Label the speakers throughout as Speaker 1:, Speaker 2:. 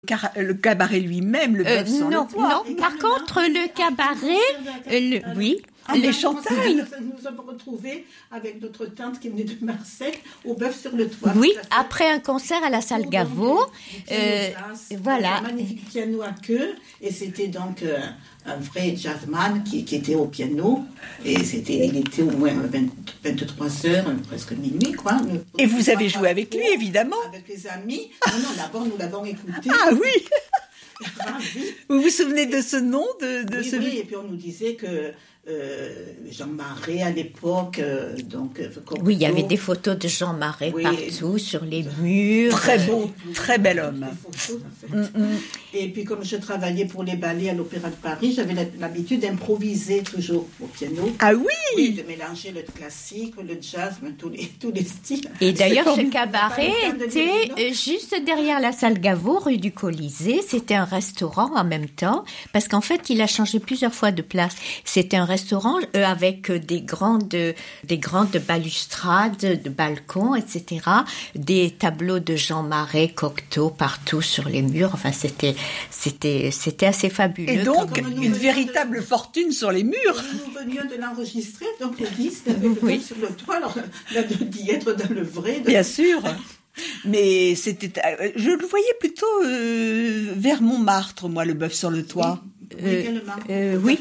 Speaker 1: Le cabaret lui-même, le bœuf sur
Speaker 2: non,
Speaker 1: le toit.
Speaker 2: Non, par contre, le cabaret, oui.
Speaker 1: Les Chantal.
Speaker 3: Nous nous sommes retrouvés avec notre tante qui venait de Marseille au bœuf sur le toit.
Speaker 2: Oui, après un concert à la salle Gaveau. Voilà.
Speaker 3: Un magnifique piano à queue. Et c'était donc un vrai jazzman qui était au piano. Et il était au moins 23 heures, presque minuit, quoi.
Speaker 1: Et vous avez joué avec lui, évidemment.
Speaker 3: Avec les amis. Non, d'abord, nous l'avons écouté.
Speaker 1: Ah oui. Vous vous souvenez de ce nom
Speaker 3: Oui, et puis on nous disait que Jean Marais à l'époque,
Speaker 2: oui, il y avait des photos de Jean Marais partout sur les murs.
Speaker 1: Très beau, très bel homme.
Speaker 3: Photos, en fait. Et puis comme je travaillais pour les ballets à l'Opéra de Paris, j'avais l'habitude d'improviser toujours au piano.
Speaker 1: Ah oui,
Speaker 3: de mélanger le classique, le jazz, tous les styles.
Speaker 2: Et d'ailleurs, ce cabaret était juste derrière la salle Gaveau, rue du Colisée. C'était un restaurant en même temps, parce qu'en fait, il a changé plusieurs fois de place. C'était un restaurant avec des grandes balustrades, de balcons, etc. Des tableaux de Jean Marais, Cocteau partout sur les murs. Enfin, c'était assez fabuleux.
Speaker 1: Et donc, une véritable fortune sur les murs.
Speaker 3: Nous venions de l'enregistrer, donc le disque avec le bœuf sur le toit, alors là, d'y être dans le vrai.
Speaker 1: Bien sûr. Mais je le voyais plutôt vers Montmartre, moi, le bœuf sur le toit.
Speaker 2: Oui,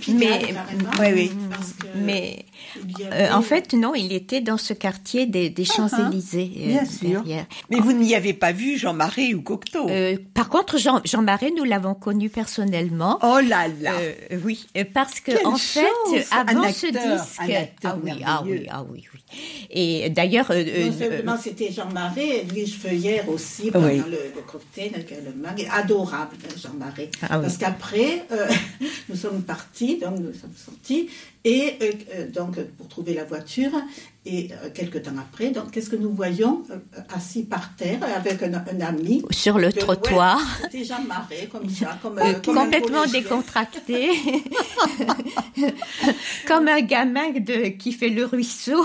Speaker 2: mais en fait, non, il était dans ce quartier des Champs-Élysées.
Speaker 1: Bien sûr.
Speaker 2: Derrière.
Speaker 1: Mais vous n'y avez pas vu Jean Marais ou Cocteau.
Speaker 2: Par contre, Jean Marais, nous l'avons connu personnellement.
Speaker 1: Oh là là.
Speaker 2: Oui, parce que
Speaker 1: quelle
Speaker 2: en fait, avant ce disque,
Speaker 1: ah
Speaker 2: oui. Et d'ailleurs,
Speaker 3: non seulement c'était Jean Marais, Louise Feuillère aussi pendant le cocktail, le mag, adorable Jean Marais. Parce qu'après, nous sommes partis, donc nous sommes sortis, et donc pour trouver la voiture, et quelques temps après, donc qu'est-ce que nous voyons assis par terre avec un ami
Speaker 2: sur le trottoir.
Speaker 3: C'était Jean Marais, comme ça, comme
Speaker 2: complètement décontracté, comme un gamin qui fait le ruisseau.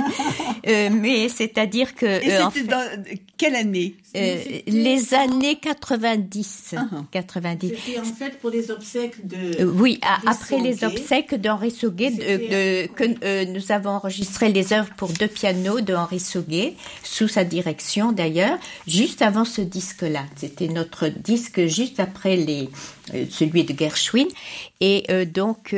Speaker 2: Mais c'est-à-dire que.
Speaker 1: Et c'était dans quelle année?
Speaker 2: Les années 90. 90.
Speaker 3: C'était en fait pour les obsèques de.
Speaker 2: Oui, après les obsèques d'Henri Sauguet, que nous avons enregistré les œuvres pour deux pianos de Henri Sauguet, sous sa direction d'ailleurs, juste avant ce disque-là. C'était notre disque juste après celui de Gershwin. Et donc,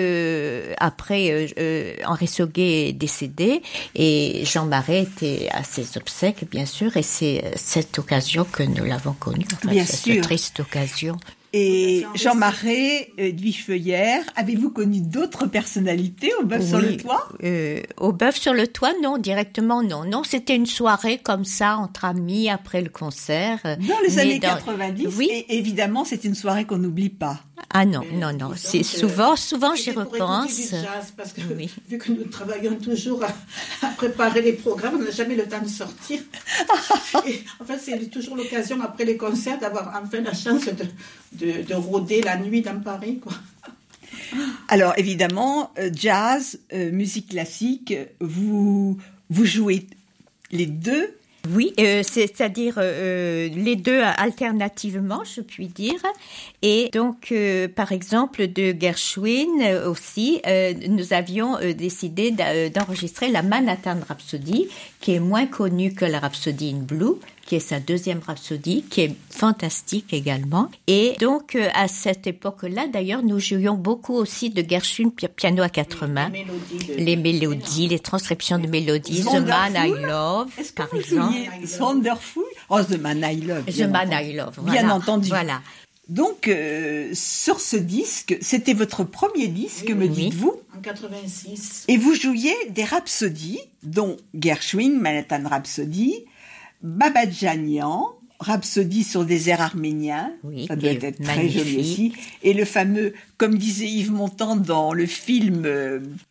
Speaker 2: après, Henri Sauguet est décédé et Jean Marais était à ses obsèques, bien sûr, et c'est cette occasion que nous l'avons connu.
Speaker 1: Bien sûr.
Speaker 2: Cette triste occasion.
Speaker 1: Et Jean Marais, Edwige Feuillère, avez-vous connu d'autres personnalités au bœuf sur le toit?
Speaker 2: Au bœuf sur le toit, non, directement non. Non, c'était une soirée comme ça, entre amis, après le concert.
Speaker 1: Dans les années 90, oui. Et évidemment, c'est une soirée qu'on n'oublie pas.
Speaker 2: Ah non. C'est souvent j'y repense.
Speaker 3: Du jazz, parce que vu que nous travaillons toujours à préparer les programmes, on n'a jamais le temps de sortir. Et, en fait, c'est toujours l'occasion après les concerts d'avoir enfin la chance de rôder la nuit dans Paris, quoi.
Speaker 1: Alors évidemment, jazz, musique classique, vous jouez les deux.
Speaker 2: Oui, c'est-à-dire les deux alternativement, je puis dire. Et donc, par exemple, de Gershwin aussi, nous avions décidé d'enregistrer la Manhattan Rhapsody, qui est moins connue que la Rhapsody in Blue, qui est sa deuxième rhapsodie, qui est fantastique également. Et donc, à cette époque-là, d'ailleurs, nous jouions beaucoup aussi de Gershwin, piano à quatre mains. Les mélodies, les transcriptions de mélodies. The Man I Love, par exemple.
Speaker 1: Wonderful. Oh, The Man I Love.
Speaker 2: The Man I Love, voilà.
Speaker 1: Bien entendu.
Speaker 2: Voilà.
Speaker 1: Donc, sur ce disque, c'était votre premier disque, me dites-vous?
Speaker 3: En 86.
Speaker 1: Et vous jouiez des rhapsodies, dont Gershwin, Manhattan Rhapsody, Babadjanian, Rhapsodie sur des airs arméniens, ça doit être très joli aussi, et le fameux, comme disait Yves Montand dans le film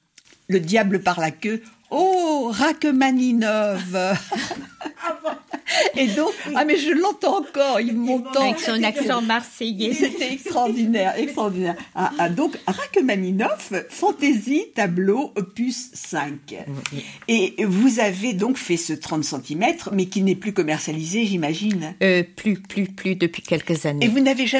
Speaker 1: Le diable par la queue, oh, Rachmaninov. Et donc, mais je l'entends encore, Yves Montand.
Speaker 2: Avec son accent marseillais.
Speaker 1: C'était extraordinaire. Donc, Rachmaninoff, Fantaisie, tableau, opus 5. Oui. Et vous avez donc fait ce 30 cm, mais qui n'est plus commercialisé, j'imagine.
Speaker 2: Plus depuis quelques années.
Speaker 1: Et vous n'avez jamais